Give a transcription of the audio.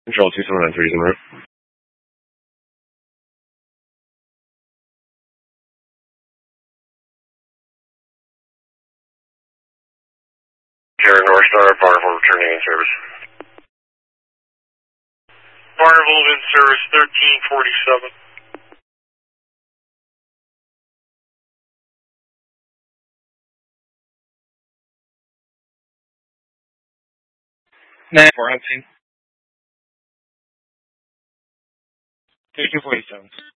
Control 2793 en route. Sierra North Star, Barneville returning in service. Barneville in service 1347. Nine 4 hunting. 3247.